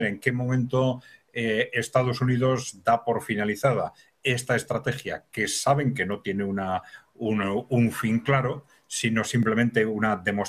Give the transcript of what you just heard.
en qué momento Estados Unidos da por finalizada esta estrategia, que saben que no tiene un fin claro, sino simplemente una demostración